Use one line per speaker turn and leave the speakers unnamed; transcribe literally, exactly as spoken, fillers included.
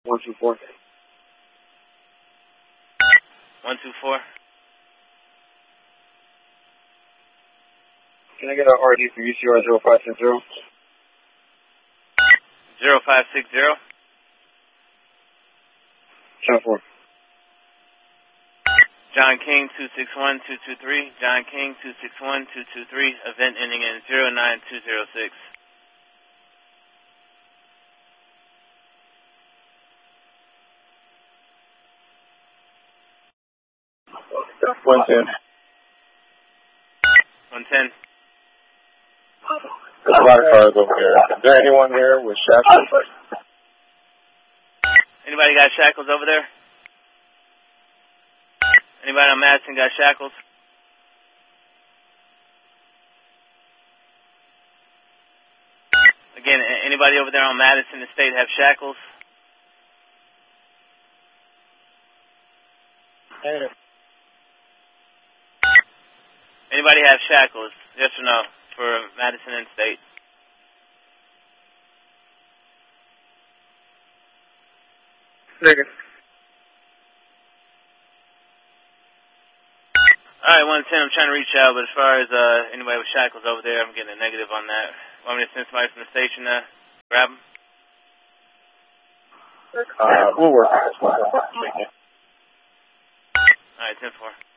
one two four.
one two four.
Can I get an R D from U C R zero five six zero?
zero five six zero.
ten four.
John King two six one two two three. John King two six one two two three. Event ending in zero nine two zero six.
one ten.
one ten.
There's a lot of cars over here. Is there anyone here with shackles?
Anybody got shackles over there? Anybody on Madison got shackles? Again, anybody over there on Madison Estate have shackles?
Hey.
Anybody have shackles? Yes or no for Madison Estate?
Negative.
Alright, one ten, I'm trying to reach out, but as far as uh, anybody with shackles over there, I'm getting a negative on that. Want me to send somebody from the station to grab them?
Uh, we'll work on this one.
Alright, ten four.